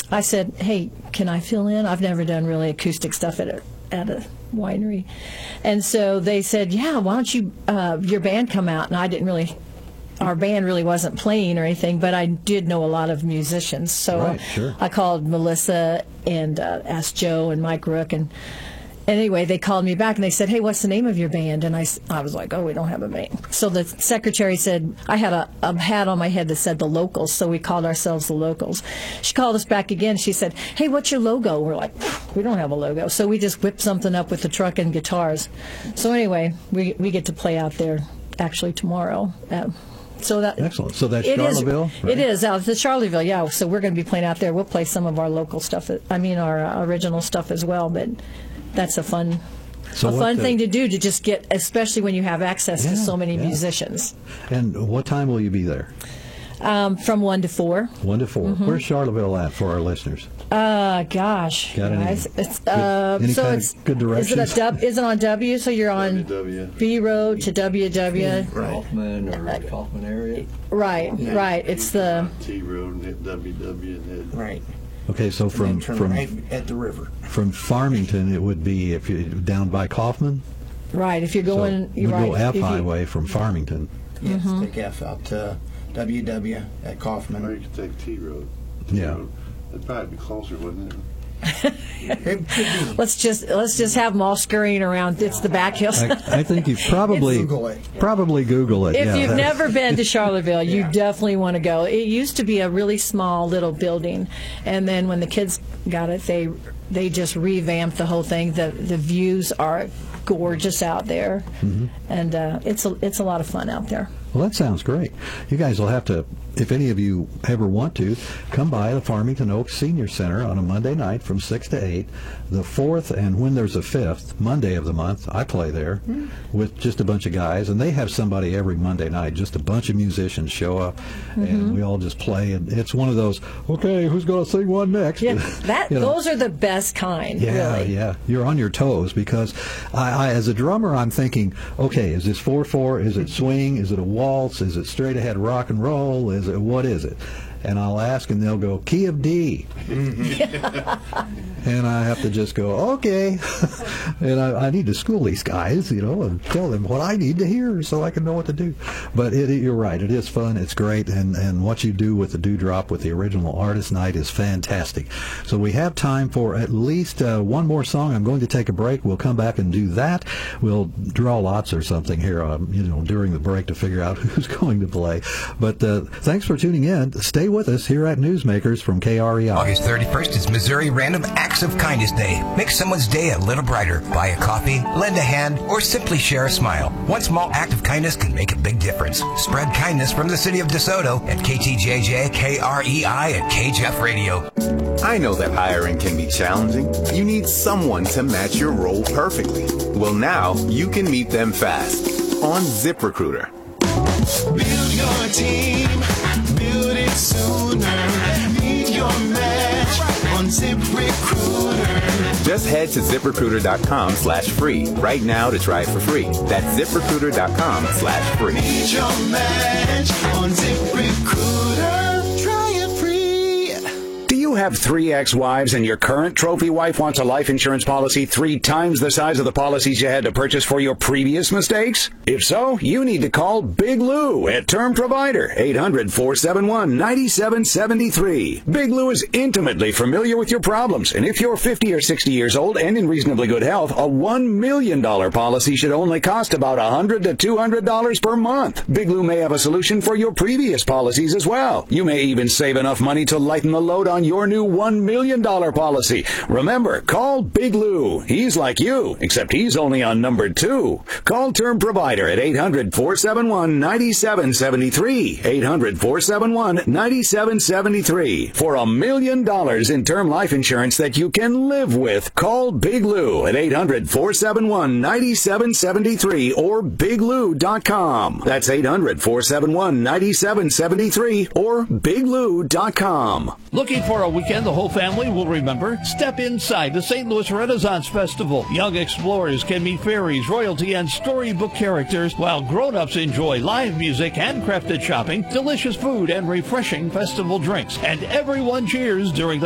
I said, hey, can I fill in? I've never done really acoustic stuff at a winery. And so they said, yeah, why don't you, your band come out? And I didn't really, our band really wasn't playing or anything, but I did know a lot of musicians. So right, sure. I called Melissa and asked Joe and Mike Rook. And anyway, they called me back and they said, hey, what's the name of your band? And I was like, oh, we don't have a name. So the secretary said, I had a hat on my head that said the Locals, so we called ourselves the Locals. She called us back again. She said, hey, what's your logo? We're like, we don't have a logo. So we just whipped something up with the truck and guitars. So anyway, we get to play out there actually tomorrow. So that excellent. So that's Charleville, right? It is out the Charleville, yeah. So we're going to be playing out there. We'll play some of our local stuff. Our original stuff as well. But that's a fun thing to do, to just get, especially when you have access to so many musicians. And what time will you be there? From 1 to 4. 1 to 4. Mm-hmm. Where's Charleville at for our listeners? Gosh, guys, it's good directions. Is it on W? So you're on B Road to WW. Right. Kaufman or Kaufman area. Right, right. It's the T Road and hit WW and hit. Right. Okay, so from right at the river. From Farmington, it would be if you down by Kaufman. Right. If you're going, so go F highway from Farmington. Yes, take F out to WW at Kaufman. Or you could take T Road. Yeah. It'd probably be closer, wouldn't it? Let's just have them all scurrying around. It's the back hills. I think you probably Google it. If you've never been to Charlottesville, you definitely want to go. It used to be a really small little building, and then when the kids got it, they just revamped the whole thing. The views are gorgeous out there, and it's a lot of fun out there. Well, that sounds great. You guys will have to, if any of you ever want to, come by the Farmington Oaks Senior Center on a Monday night from 6 to 8. The 4th, and when there's a 5th, Monday of the month, I play there with just a bunch of guys, and they have somebody every Monday night. Just a bunch of musicians show up, and we all just play. And it's one of those, okay, who's going to sing one next? Yeah, those are the best kind, really. Yeah, you're on your toes, because I, as a drummer, I'm thinking, okay, is this 4/4? Is it swing? Is it a waltz? Is it straight ahead rock and roll? What is it? And I'll ask, and they'll go, key of D. And I have to just go, okay. And I need to school these guys, and tell them what I need to hear so I can know what to do. But you're right. It is fun. It's great. And what you do with the Dewdrop with the original artist night is fantastic. So we have time for at least one more song. I'm going to take a break. We'll come back and do that. We'll draw lots or something here, during the break to figure out who's going to play. But thanks for tuning in. Stay with us here at Newsmakers from KREI. August 31st is Missouri Random Acts of Kindness Day. Make someone's day a little brighter. Buy a coffee, lend a hand, or simply share a smile. One small act of kindness can make a big difference. Spread kindness from the city of DeSoto at KTJJ, KREI, and KJF Radio. I know that hiring can be challenging. You need someone to match your role perfectly. Well, now you can meet them fast on ZipRecruiter. Build your team, build it sooner. Meet your match on ZipRecruiter. Just head to ZipRecruiter.com/free right now to try it for free. That's ZipRecruiter.com/free. Meet your match on ZipRecruiter. Try it free. Do you have 3 ex-wives and your current trophy wife wants a life insurance policy 3 times the size of the policies you had to purchase for your previous mistakes? If so, you need to call Big Lou at Term Provider, 800-471-9773. Big Lou is intimately familiar with your problems, and if you're 50 or 60 years old and in reasonably good health, a $1 million policy should only cost about $100 to $200 per month. Big Lou may have a solution for your previous policies as well. You may even save enough money to lighten the load on your new $1 million policy. Remember, call Big Lou. He's like you, except he's only on number 2. Call Term Provider at 800-471-9773. 800-471-9773. For $1 million in term life insurance that you can live with. Call Big Lou at 800-471-9773 or biglou.com. That's 800-471-9773 or biglou.com. Looking for a weekend the whole family will remember? Step inside the St. Louis Renaissance Festival. Young explorers can meet fairies, royalty, and storybook characters, while grown-ups enjoy live music, handcrafted shopping, delicious food, and refreshing festival drinks. And everyone cheers during the